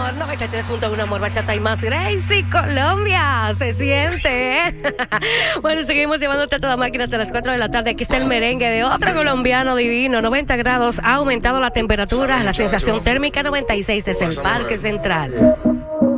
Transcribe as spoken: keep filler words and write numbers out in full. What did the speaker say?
amor. noventa y tres punto uno Amor, Bachata y más. Gracie, Colombia. Se siente. ¿eh? Bueno, seguimos llevándote a toda máquina hasta las cuatro de la tarde. Aquí está el merengue de otro colombiano divino. noventa grados. Ha aumentado la temperatura. La sensación térmica noventa y seis es el Parque Central.